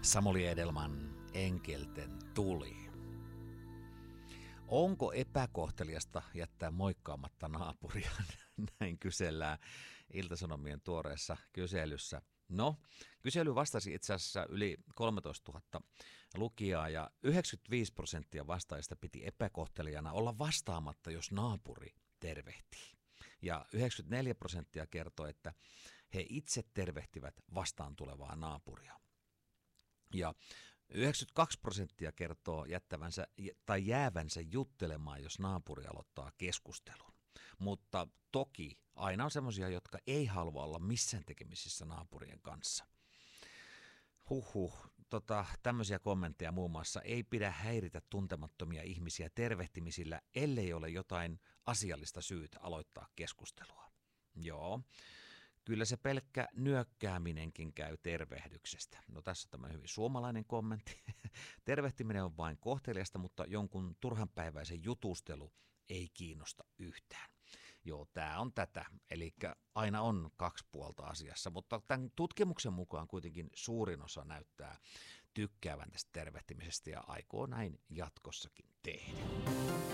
Samuli Edelman, Enkelten tuli. Onko epäkohteliasta jättää moikkaamatta naapuria? Näin kysellään Ilta-Sanomien tuoreessa kyselyssä. No, kysely vastasi itse asiassa yli 13 000 lukijaa ja 95% vastaajista piti epäkohtelijana olla vastaamatta, jos naapuri tervehtii. Ja 94% kertoi, että he itse tervehtivät vastaan tulevaa naapuria. Ja 92% kertoo jättävänsä tai jäävänsä juttelemaan, jos naapuri aloittaa keskustelun. Mutta toki aina on semmoisia, jotka ei halua olla missään tekemisissä naapurien kanssa. Tämmöisiä kommentteja muun muassa: ei pidä häiritä tuntemattomia ihmisiä tervehtimisillä, ellei ole jotain asiallista syytä aloittaa keskustelua. Joo. Kyllä se pelkkä nyökkääminenkin käy tervehdyksestä. No tässä on tämmöinen hyvin suomalainen kommentti. Tervehtiminen on vain kohteliasta, mutta jonkun turhanpäiväisen jutustelu ei kiinnosta yhtään. Joo, tämä on tätä. Eli aina on kaksi puolta asiassa, mutta tämän tutkimuksen mukaan kuitenkin suurin osa näyttää tykkäävän tästä tervehtimisestä ja aikoo näin jatkossakin tehdä.